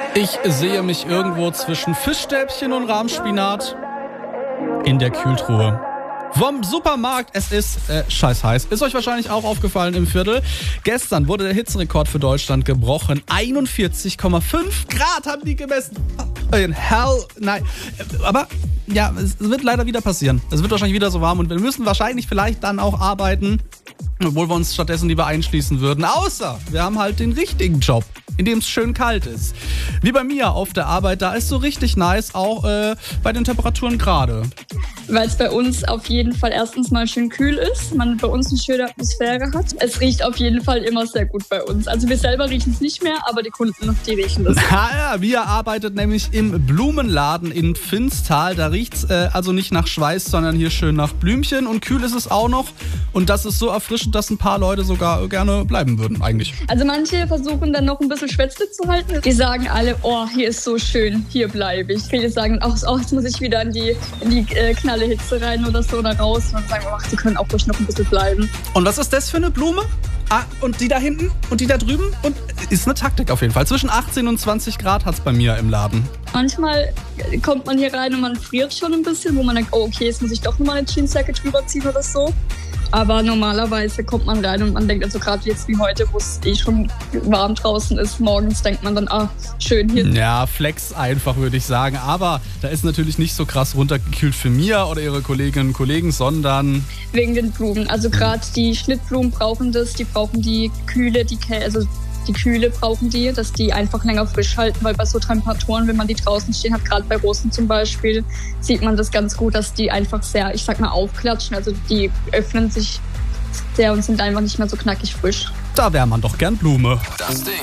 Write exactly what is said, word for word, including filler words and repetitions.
Ich sehe mich irgendwo zwischen Fischstäbchen und Rahmspinat in der Kühltruhe vom Supermarkt. Es ist äh, scheiß heiß. Ist euch wahrscheinlich auch aufgefallen im Viertel. Gestern wurde der Hitzerekord für Deutschland gebrochen. einundvierzig Komma fünf Grad haben die gemessen. In hell, nein. Aber ja, es wird leider wieder passieren. Es wird wahrscheinlich wieder so warm und wir müssen wahrscheinlich vielleicht dann auch arbeiten, obwohl wir uns stattdessen lieber einschließen würden. Außer wir haben halt den richtigen Job, in dem es schön kalt ist. Wie bei mir auf der Arbeit, da ist so richtig nice, auch äh, bei den Temperaturen gerade. Weil es bei uns auf jeden Fall erstens mal schön kühl ist, man bei uns eine schöne Atmosphäre hat. Es riecht auf jeden Fall immer sehr gut bei uns. Also wir selber riechen es nicht mehr, aber die Kunden, die riechen es. Ja, ja, wir arbeitet nämlich im Blumenladen in Pfinztal. Da riecht es äh, also nicht nach Schweiß, sondern hier schön nach Blümchen. Und kühl ist es auch noch. Und das ist so erfrischend, dass ein paar Leute sogar gerne bleiben würden eigentlich. Also manche versuchen dann noch ein bisschen Schwätzle zu halten. Die sagen alle, oh, hier ist so schön, hier bleibe ich. Viele sagen, ach, oh, jetzt muss ich wieder in die, in die äh, Knalle Hitze rein oder so oder raus. Und dann sagen wir, ach, die können auch ruhig noch ein bisschen bleiben. Und was ist das für eine Blume? Ah, und die da hinten und die da drüben? Und ist eine Taktik auf jeden Fall. Zwischen achtzehn und zwanzig Grad hat es bei mir im Laden. Manchmal kommt man hier rein und man friert schon ein bisschen, wo man denkt, oh, okay, jetzt muss ich doch nochmal eine Jeansjacke drüber ziehen oder so. Aber normalerweise kommt man rein und man denkt, also gerade jetzt wie heute, wo es eh schon warm draußen ist, morgens denkt man dann, ah, schön hier. Ja, Flex einfach, würde ich sagen. Aber da ist natürlich nicht so krass runtergekühlt für Mia oder ihre Kolleginnen und Kollegen, sondern... Wegen den Blumen. Also gerade die Schnittblumen brauchen das, die brauchen die Kühle, die Kä- also die Kühle brauchen die, dass die einfach länger frisch halten, weil bei so Temperaturen, wenn man die draußen stehen hat, gerade bei Rosen zum Beispiel, sieht man das ganz gut, dass die einfach sehr, ich sag mal, aufklatschen. Also die öffnen sich sehr und sind einfach nicht mehr so knackig frisch. Da wäre man doch gern Blume. Das Ding.